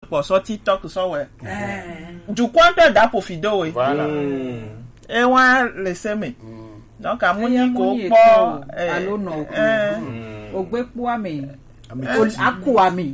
pour sur TikTok so ouais du compte da pour fido oui Voilà. et wa laisser me donc à mon ko po alo no ogbe po ami akuami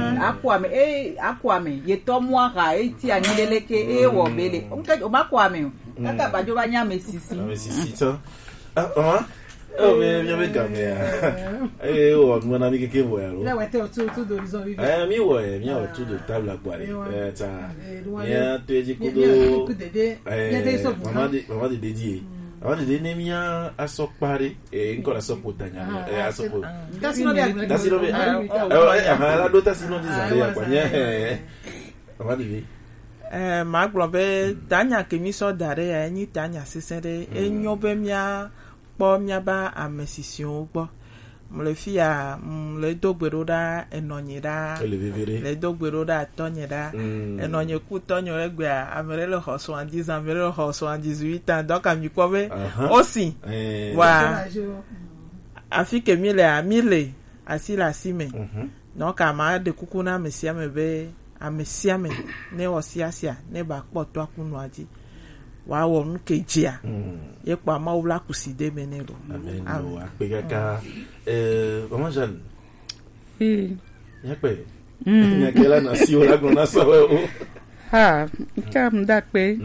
akuami ye to mo ara e ti anileleke e wo bele o ma kuami kaka bajo ba nya mesisi to oh bien gamé oh mon ami que voit là ouais t'es autour d'horizon vivant mi ouais mi autour de table à boire ça bien tu dis kudo maman de dédié avant de donner mia à so paré et encore à so potanya à so pot tasino be la dota sino disait à quoi maman de ma globe tanya ke mi so dare ni tanya sesere enyo be mia po mia ba amesision gbo mo le fi a le dogbero da enonyira le dogbero da tonyira enonye ku tonyo egbe a amere le ho 70 ans amere le ho 78 ans donc ami ko be aussi wa afike mile a mile asila sime donc ama de kukuna mesia mebe amesiame ne osiasia ne ba kpoto akunu aji wa wonu kejia ye pa ma wula kuside menelo amen no apegaka comment Jeanne yakpe yakela na si ola gona so ha kam dakpe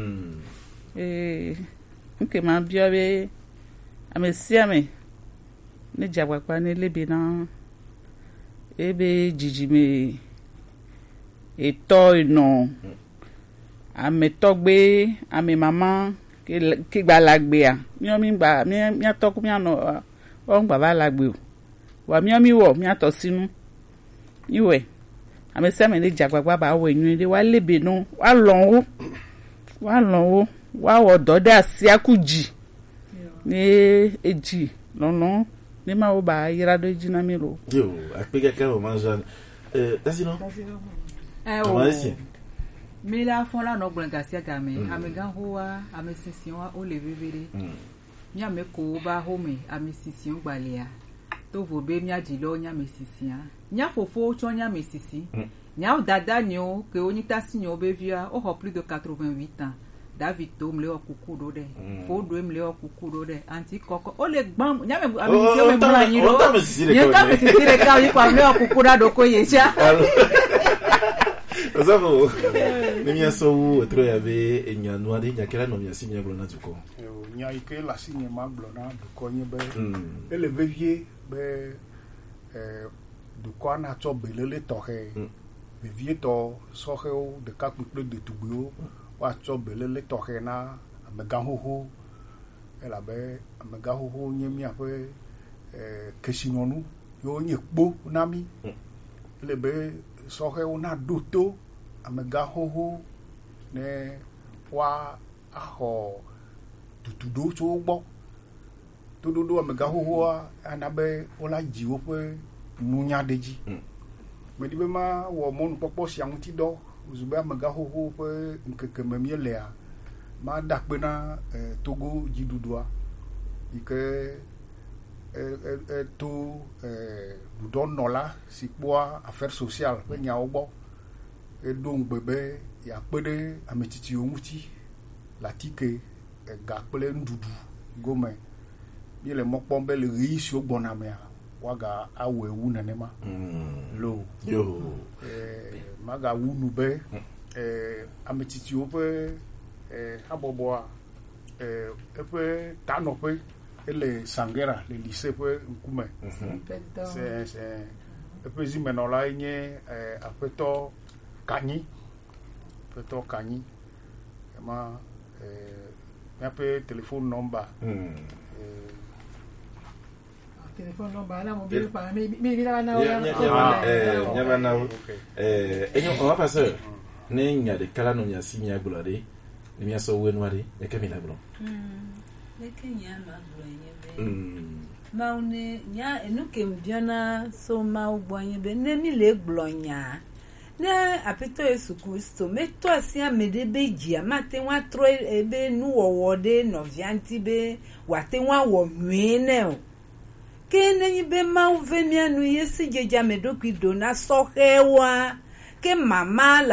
nke ma biobe amesiame ne jabwa ne lebe na ebe jijime eto ino ametogbe ame mama ke gbalagbe a mi gba mi atoku mi ano o gba balagbe o wa mi wo mi ato sinu iwe ame se me le jagbagba ba wo enyu ile wa lebe no wa lonwo wa wo do da asiakuji ni eji lono ni ma o ba yira do ji na mi ro yo apega ka o manjan tasino mais la fond là no glangasia game amega hoa amesision o le bebere nya me ko ba home amesision gbalea to vo be nya jilo nya mesisia nya fofo cho nya mesisi nya dada ni o ke onita sinyo be via o ho plus de 88 ans David to mle okukudo de fo do mle okukudo de anti koko o le gbam nya me amesision me bla yin lo nya ta mesisi re ka yi kwa mle okukuda do ko yecha Osavo nimia so tro yabe enya noade nya kela no mia simia blona tuko nya ike la signe ma blona du ko nye be ele vevie be du ko na to belele to he vevie to so he o de ka plus de tubio wa to belele to he na amega hoho ela be amega hoho nye mi ape kesinonu yo nye kpo nami ele be sohe una duto amega hoho ne wa aho tutudo so gbo tutudo amega hoho anabe ola jiwo pe nunya deji medi be ma wo mon popo sian ti do uzube amega hoho pe nkeke memiele a ma dakpe na Togo jidudua ike to don nola si poa affaire sociale pe nya ogbo e don bebe ya pede ametiti omuti latike ga pele ndudu gome bi le mokpombe le riisi ogbona me waga awe wu nanema lo yo maga wunu be ametiti ope aboboa epe tanope ele Sangera le lycée pe nkume c'est epe zimenola nye apeto kanyi ma yape téléphone number téléphone number là mobile pas mais là na nyaba na enyo on va passer ne nya de kala no nya simia glore ni mia so wenware e kemila bro Kenya maune nya enuke mbiana so ma ugboanye be nemi le gblonya na apito Yesu Kristo meto asia medebe gia mate wa tro ebe nu wowode no vianti be wate wa wo nwene o ke nenyi be ma uvemia nu yesi jeja medoki dona sohewa ke mama